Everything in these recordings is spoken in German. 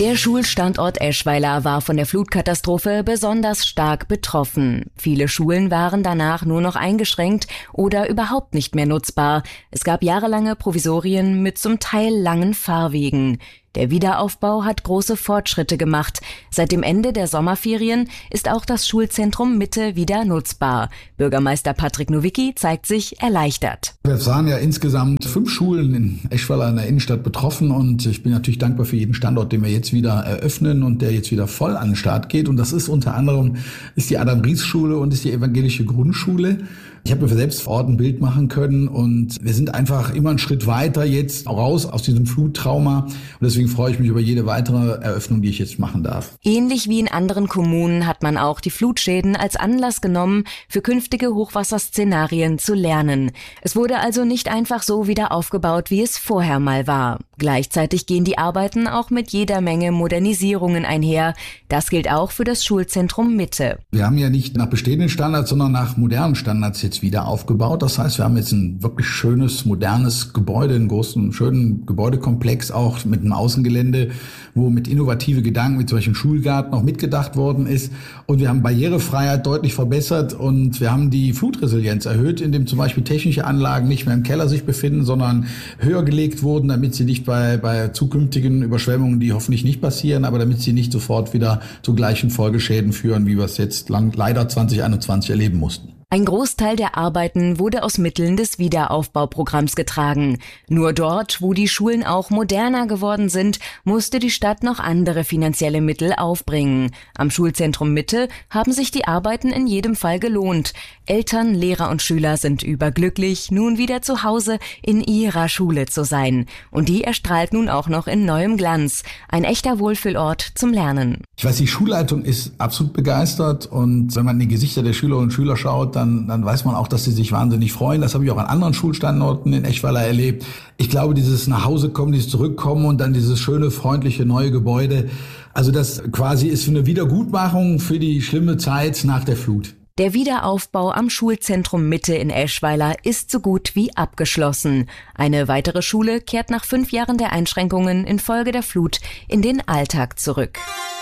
Der Schulstandort Eschweiler war von der Flutkatastrophe besonders stark betroffen. Viele Schulen waren danach nur noch eingeschränkt oder überhaupt nicht mehr nutzbar. Es gab jahrelange Provisorien mit zum Teil langen Fahrwegen. Der Wiederaufbau hat große Fortschritte gemacht. Seit dem Ende der Sommerferien ist auch das Schulzentrum Mitte wieder nutzbar. Bürgermeister Patrick Nowicki zeigt sich erleichtert. Wir waren ja insgesamt 5 Schulen in Eschweiler in der Innenstadt betroffen und ich bin natürlich dankbar für jeden Standort, den wir jetzt wieder eröffnen und der jetzt wieder voll an den Start geht. Und das ist unter anderem die Adam-Ries-Schule und ist die evangelische Grundschule. Ich habe mir selbst vor Ort ein Bild machen können und wir sind einfach immer einen Schritt weiter jetzt raus aus diesem Fluttrauma und deswegen freue ich mich über jede weitere Eröffnung, die ich jetzt machen darf. Ähnlich wie in anderen Kommunen hat man auch die Flutschäden als Anlass genommen, für künftige Hochwasserszenarien zu lernen. Es wurde also nicht einfach so wieder aufgebaut, wie es vorher mal war. Gleichzeitig gehen die Arbeiten auch mit jeder Menge Modernisierungen einher. Das gilt auch für das Schulzentrum Mitte. Wir haben ja nicht nach bestehenden Standards, sondern nach modernen Standards jetzt wieder aufgebaut. Das heißt, wir haben jetzt ein wirklich schönes, modernes Gebäude, einen großen, schönen Gebäudekomplex auch mit einem Außengelände, wo mit innovative Gedanken, wie zum Beispiel Schulgarten, auch mitgedacht worden ist. Und wir haben Barrierefreiheit deutlich verbessert und wir haben die Flutresilienz erhöht, indem zum Beispiel technische Anlagen nicht mehr im Keller sich befinden, sondern höher gelegt wurden, damit sie nicht bei zukünftigen Überschwemmungen, die hoffentlich nicht passieren, aber damit sie nicht sofort wieder zu gleichen Folgeschäden führen, wie wir es jetzt leider 2021 erleben mussten. Ein Großteil der Arbeiten wurde aus Mitteln des Wiederaufbauprogramms getragen. Nur dort, wo die Schulen auch moderner geworden sind, musste die Stadt noch andere finanzielle Mittel aufbringen. Am Schulzentrum Mitte haben sich die Arbeiten in jedem Fall gelohnt. Eltern, Lehrer und Schüler sind überglücklich, nun wieder zu Hause in ihrer Schule zu sein. Und die erstrahlt nun auch noch in neuem Glanz. Ein echter Wohlfühlort zum Lernen. Ich weiß, die Schulleitung ist absolut begeistert und wenn man in die Gesichter der Schülerinnen und Schüler schaut, dann weiß man auch, dass sie sich wahnsinnig freuen. Das habe ich auch an anderen Schulstandorten in Eschweiler erlebt. Ich glaube, dieses Nachhausekommen, dieses Zurückkommen und dann dieses schöne, freundliche, neue Gebäude, also das quasi ist eine Wiedergutmachung für die schlimme Zeit nach der Flut. Der Wiederaufbau am Schulzentrum Mitte in Eschweiler ist so gut wie abgeschlossen. Eine weitere Schule kehrt nach 5 Jahren der Einschränkungen infolge der Flut in den Alltag zurück.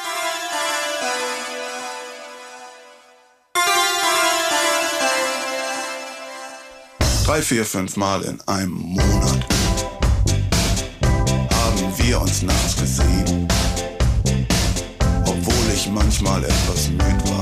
3, 4, 5 Mal in einem Monat haben wir uns nachts gesehen, obwohl ich manchmal etwas müde war.